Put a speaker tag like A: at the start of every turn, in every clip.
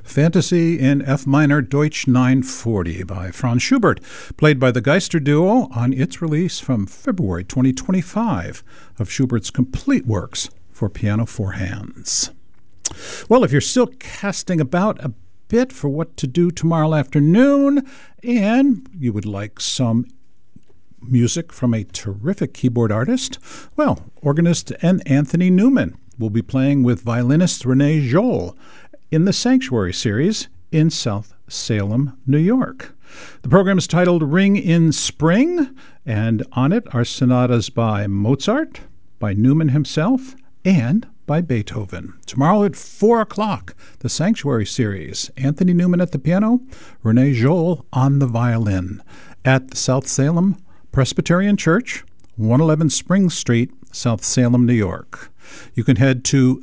A: Fantasy in F minor Deutsch 940 by Franz Schubert, played by the Geister Duo on its release from February 2025 of Schubert's complete works for piano four hands. Well, if you're still casting about a bit for what to do tomorrow afternoon, and you would like some music from a terrific keyboard artist, well, organist Anthony Newman will be playing with violinist Renee Joel in the Sanctuary series in South Salem, New York. The program is titled Ring in Spring, and on it are sonatas by Mozart, by Newman himself, and by Beethoven. Tomorrow at 4 o'clock, the Sanctuary series. Anthony Newman at the piano, Renee Joel on the violin at the South Salem Presbyterian Church, 111 Spring Street, South Salem, New York. You can head to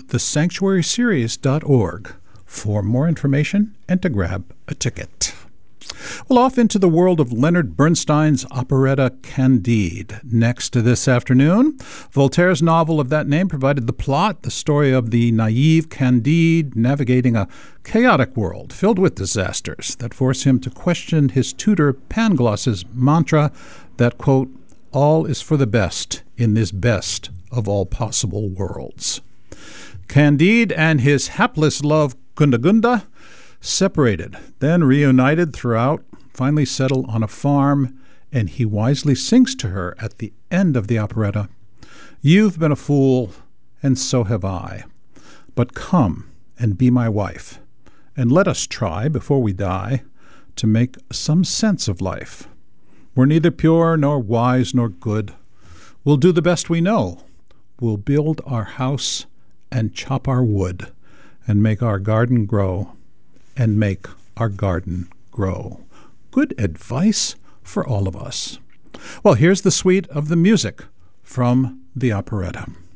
A: thesanctuaryseries.org for more information and to grab a ticket. Well, off into the world of Leonard Bernstein's operetta Candide. Next to this afternoon, Voltaire's novel of that name provided the plot, the story of the naive Candide navigating a chaotic world filled with disasters that force him to question his tutor Pangloss's mantra that, quote, all is for the best in this best of all possible worlds. Candide and his hapless love Kundagunda separated, then reunited throughout, finally settle on a farm, and he wisely sings to her at the end of the operetta, you've been a fool, and so have I. But come and be my wife, and let us try, before we die, to make some sense of life. We're neither pure, nor wise, nor good. We'll do the best we know. We'll build our house and chop our wood and make our garden grow and make our garden grow. Good advice for all of us. Well, here's the suite of the music from the operetta.